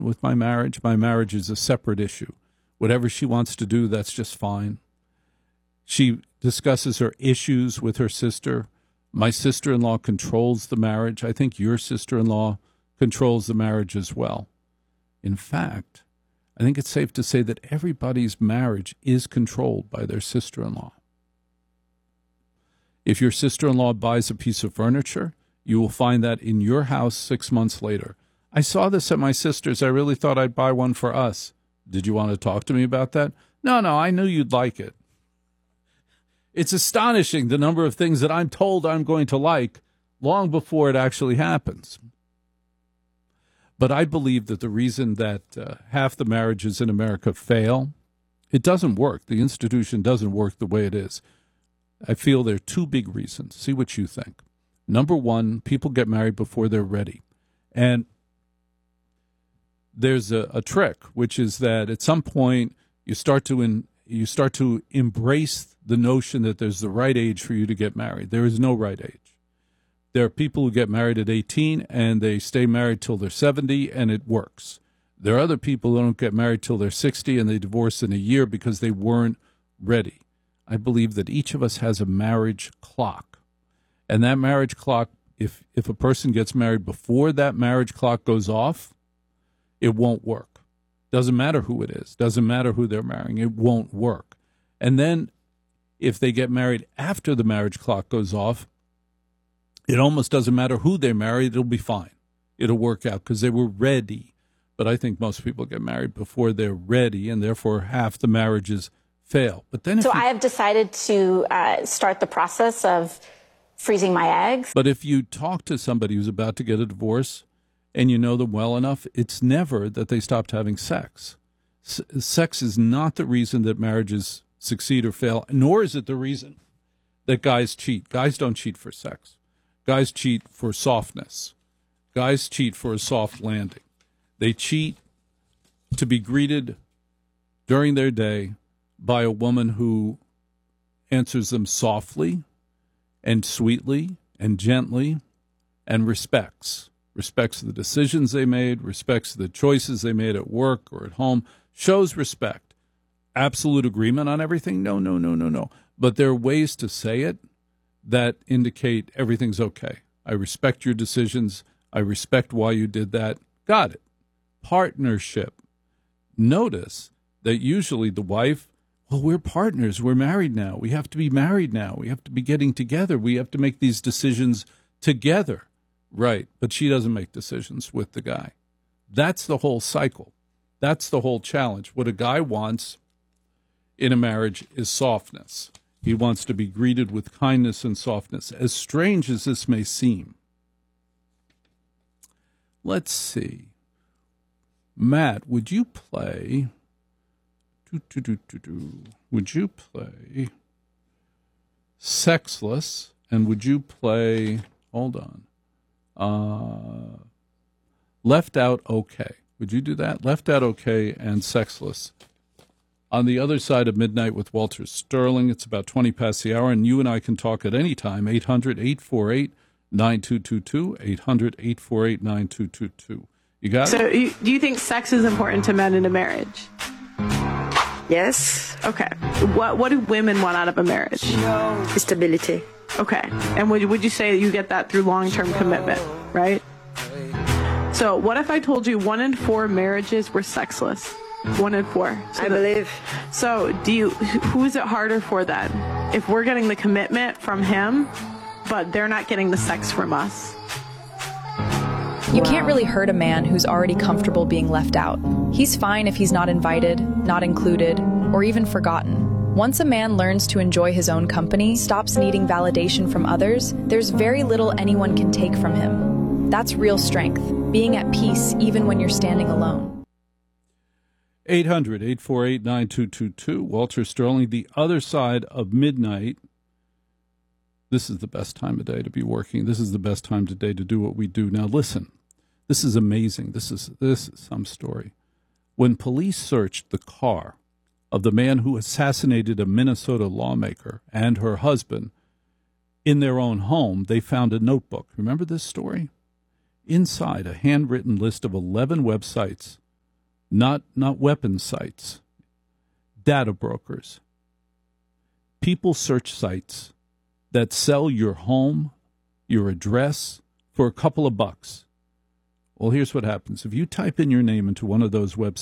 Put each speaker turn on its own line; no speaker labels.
with my marriage. My marriage is a separate issue. Whatever she wants to do, that's just fine. She discusses her issues with her sister. My sister-in-law controls the marriage. I think your sister-in-law controls the marriage as well. In fact, I think it's safe to say that everybody's marriage is controlled by their sister-in-law. If your sister-in-law buys a piece of furniture, you will find that in your house 6 months later. I saw this at my sister's. I really thought I'd buy one for us. Did you want to talk to me about that? No, I knew you'd like it. It's astonishing the number of things that I'm told I'm going to like long before it actually happens. But I believe that the reason that half the marriages in America fail, it doesn't work. The institution doesn't work the way it is. I feel there are two big reasons. See what you think. Number one, people get married before they're ready. And there's a trick, which is that at some point you start to embrace the notion that there's the right age for you to get married. There is no right age. There are people who get married at 18 and they stay married till they're 70 and it works. There are other people who don't get married till they're 60 and they divorce in a year because they weren't ready. I believe that each of us has a marriage clock. And that marriage clock, if a person gets married before that marriage clock goes off, it won't work. Doesn't matter who it is. Doesn't matter who they're marrying. It won't work. And then if they get married after the marriage clock goes off, it almost doesn't matter who they marry. It'll be fine. It'll work out because they were ready. But I think most people get married before they're ready, and therefore half the marriages fail. But then,
I have decided to start the process of freezing my eggs.
But if you talk to somebody who's about to get a divorce and you know them well enough, it's never that they stopped having sex. Sex is not the reason that marriages succeed or fail, nor is it the reason that guys cheat. Guys don't cheat for sex. Guys cheat for softness. Guys cheat for a soft landing. They cheat to be greeted during their day by a woman who answers them softly and sweetly and gently and respects the decisions they made, respects the choices they made at work or at home, shows respect. Absolute agreement on everything? No. But there are ways to say it that indicate everything's okay. I respect your decisions. I respect why you did that. Got it. Partnership. Notice that usually the wife, well, we're partners. We're married now. We have to be married now. We have to be getting together. We have to make these decisions together. Right. But she doesn't make decisions with the guy. That's the whole cycle. That's the whole challenge. What a guy wants in a marriage is softness. He wants to be greeted with kindness and softness, as strange as this may seem. Let's see. Matt, would you play... Would you play Sexless, and would you play... Hold on. Left Out Okay. Would you do that? Left Out Okay and Sexless. On the other side of midnight with Walter Sterling. It's about 20 past the hour, and you and I can talk at any time. 800-848-9222. 800-848-9222. You got it?
So do you think sex is important to men in a marriage?
Yes.
Okay. What do women want out of a marriage?
Stability.
Okay. And would you say that you get that through long-term commitment, right? So what if I told you 1 in 4 marriages were sexless? 1 in 4.
I believe.
So who is it harder for then? If we're getting the commitment from him, but they're not getting the sex from us?
You can't really hurt a man who's already comfortable being left out. He's fine if he's not invited, not included, or even forgotten. Once a man learns to enjoy his own company, stops needing validation from others, there's very little anyone can take from him. That's real strength, being at peace even when you're standing alone.
800-848-9222. Walter Sterling, the other side of midnight. This is the best time of day to be working. This is the best time of day to do what we do. Now, listen, this is amazing. This is some story. When police searched the car of the man who assassinated a Minnesota lawmaker and her husband in their own home, they found a notebook. Remember this story? Inside, a handwritten list of 11 websites not weapons sites, data brokers. People search sites that sell your home, your address, for a couple of bucks. Well, here's what happens. If you type in your name into one of those websites,